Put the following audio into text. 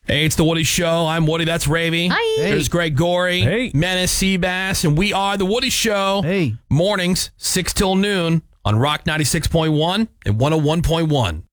Hey, it's the Woody Show. I'm Woody. That's Ravy. Hi. There's Greg Gorey. Hey. Menace Seabass. And we are the Woody Show. Hey. Mornings, 6 till noon on Rock 96.1 and 101.1.